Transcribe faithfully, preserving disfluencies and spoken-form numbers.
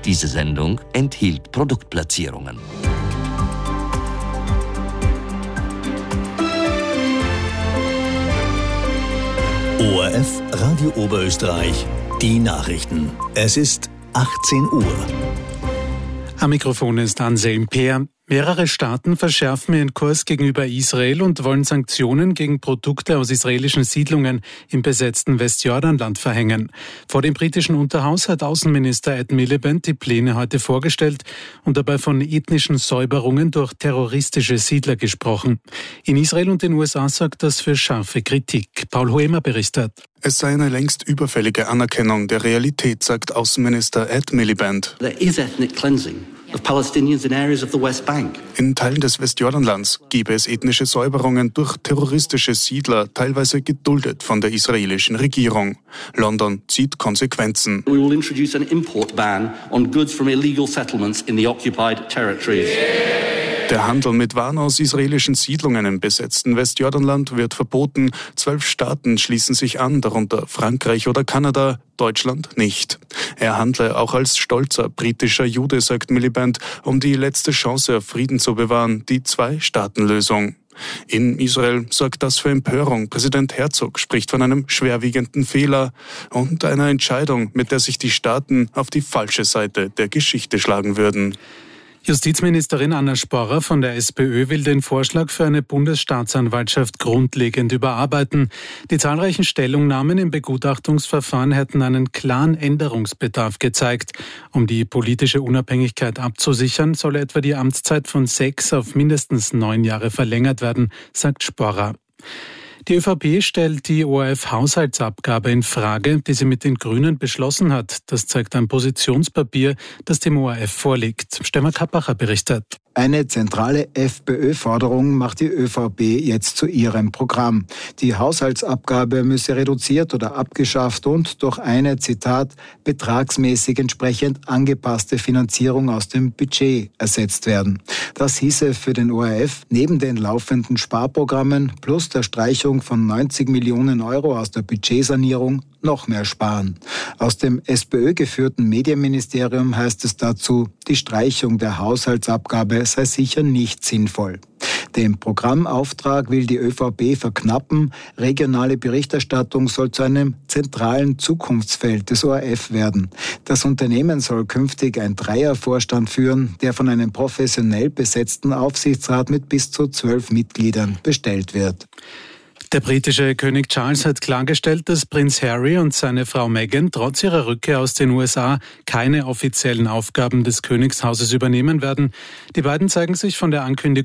Diese Sendung enthielt Produktplatzierungen. O R F Radio Oberösterreich, die Nachrichten. Es ist achtzehn Uhr. Am Mikrofon ist Anselm Peer. Mehrere Staaten verschärfen ihren Kurs gegenüber Israel und wollen Sanktionen gegen Produkte aus israelischen Siedlungen im besetzten Westjordanland verhängen. Vor dem britischen Unterhaus hat Außenminister Ed Miliband die Pläne heute vorgestellt und dabei von ethnischen Säuberungen durch terroristische Siedler gesprochen. In Israel und den U S A sorgt das für scharfe Kritik. Paul Hoemer berichtet. Es sei eine längst überfällige Anerkennung der Realität, sagt Außenminister Ed Miliband. There is ethnic cleansing of Palestinians in areas of the West Bank. In Teilen des Westjordanlands gebe es ethnische Säuberungen durch terroristische Siedler, teilweise geduldet von der israelischen Regierung. London zieht Konsequenzen. We will introduce an import ban on goods from illegal settlements in the occupied territories. Der Handel mit Waren aus israelischen Siedlungen im besetzten Westjordanland wird verboten. Zwölf Staaten schließen sich an, darunter Frankreich oder Kanada, Deutschland nicht. Er handle auch als stolzer britischer Jude, sagt Miliband, um die letzte Chance auf Frieden zu bewahren, die Zwei-Staaten-Lösung. In Israel sorgt das für Empörung. Präsident Herzog spricht von einem schwerwiegenden Fehler und einer Entscheidung, mit der sich die Staaten auf die falsche Seite der Geschichte schlagen würden. Justizministerin Anna Sporrer von der SPÖ will den Vorschlag für eine Bundesstaatsanwaltschaft grundlegend überarbeiten. Die zahlreichen Stellungnahmen im Begutachtungsverfahren hätten einen klaren Änderungsbedarf gezeigt. Um die politische Unabhängigkeit abzusichern, soll etwa die Amtszeit von sechs auf mindestens neun Jahre verlängert werden, sagt Sporrer. Die ÖVP stellt die O R F-Haushaltsabgabe in Frage, die sie mit den Grünen beschlossen hat. Das zeigt ein Positionspapier, das dem O R F vorliegt. Stefan Kappacher berichtet. Eine zentrale FPÖ-Forderung macht die ÖVP jetzt zu ihrem Programm. Die Haushaltsabgabe müsse reduziert oder abgeschafft und durch eine, Zitat, betragsmäßig entsprechend angepasste Finanzierung aus dem Budget ersetzt werden. Das hieße für den O R F neben den laufenden Sparprogrammen plus der Streichung von neunzig Millionen Euro aus der Budgetsanierung noch mehr sparen. Aus dem SPÖ-geführten Medienministerium heißt es dazu, die Streichung der Haushaltsabgabe sei sicher nicht sinnvoll. Den Programmauftrag will die ÖVP verknappen. Regionale Berichterstattung soll zu einem zentralen Zukunftsfeld des O R F werden. Das Unternehmen soll künftig ein Dreiervorstand führen, der von einem professionell besetzten Aufsichtsrat mit bis zu zwölf Mitgliedern bestellt wird. Der britische König Charles hat klargestellt, dass Prinz Harry und seine Frau Meghan trotz ihrer Rückkehr aus den U S A keine offiziellen Aufgaben des Königshauses übernehmen werden. Die beiden zeigen sich von der Ankündigung